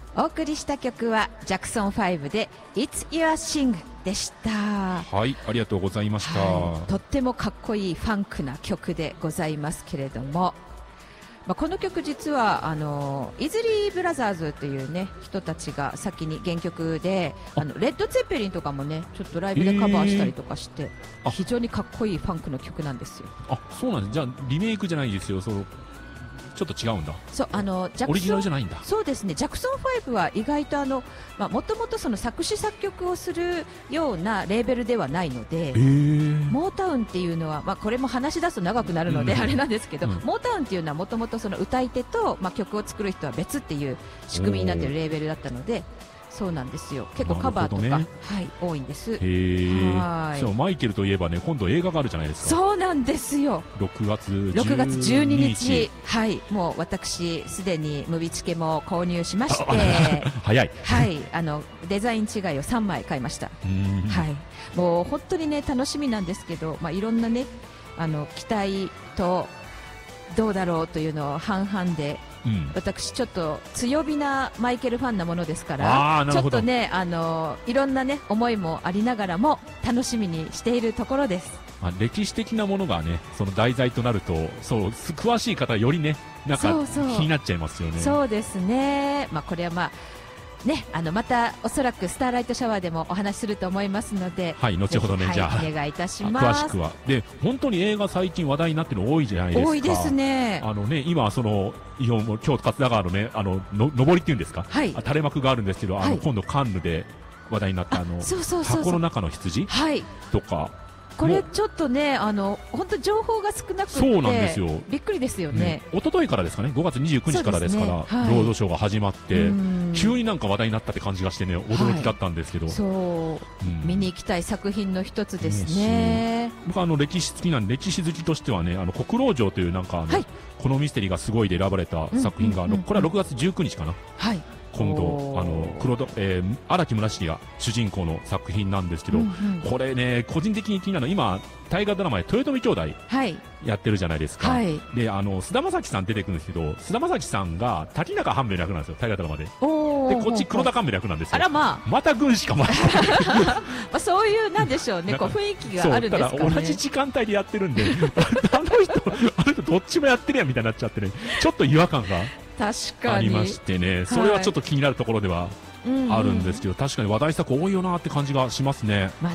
お送りした曲はジャクソン5で It's Your Sing でした。 はい、ありがとうございました。 とってもかっこいいファンクな曲でございますけれども、この曲実はイズリーブラザーズという、ね、人たちが先に原曲でレッド・ツェッペリンとかもねちょっとライブでカバーしたりとかして、非常にかっこいいファンクの曲なんですよ。 あ、そうなんです。じゃあリメイクじゃないですよ。ちょっと違うんだ。 そうオリジナルじゃないんだ。 そうですね。ジャクソン5は意外ともともと作詞作曲をするようなレーベルではないので、モータウンっていうのは、これも話し出すと長くなるのであれなんですけど、モータウンっていうのはもともと歌い手と、曲を作る人は別っていう仕組みになっているレーベルだったので、そうなんですよ。結構カバーとか、ね、多いんです。 そうマイケルといえばね、今度映画があるじゃないですか。 そうなんですよ。 6月 12日、もう私すでにムビチケも購入しまして早い。 デザイン違いを3枚買いました。もう本当にね楽しみなんですけど、いろんなね期待とどうだろうというのを半々で。私ちょっと強火なマイケルファンなものですから、ちょっとねいろんなね思いもありながらも楽しみにしているところです。 歴史的なものがねその題材となると、詳しい方よりねなんか気になっちゃいますよね。 そうですね。これはね、またおそらくスターライトシャワーでもお話しすると思いますので、 後ほどね、じゃあお願いいたします。 詳しくは。で本当に映画最近話題になってるの多いじゃないですか。 多いですね。 今今日桂川のね上りっていうんですか、垂れ幕があるんですけど、今度カンヌで話題になった箱の中の羊とか。 これちょっとね本当情報が少なくて、そうなんですよ。びっくりですよね。 一昨日からですかね、5月29日からですから、ロードショーが始まって急になんか話題になったって感じがしてね、驚きだったんですけど、 見に行きたい作品の一つですね。 僕歴史好きなんで、歴史好きとしてはね国老城というこのミステリーがすごいで選ばれた作品が、これは6月19日かな。今度荒木村重が主人公の作品なんですけど、これね個人的に気になるのは、今大河ドラマで豊臣兄弟やってるじゃないですか。で菅田将暉さん出てくるんですけど、菅田将暉さんが滝中半兵衛の役なんですよ、大河ドラマで。でこっち黒田官兵衛の役なんですよ。また軍師かそういうなんでしょうね、雰囲気があるんですかね。 ただ同じ時間帯でやってるんであの人どっちもやってるやんみたいになっちゃってね、ちょっと違和感がありましてね、それはちょっと気になるところではあるんですけど、確かに話題作多いよなって感じがしますね。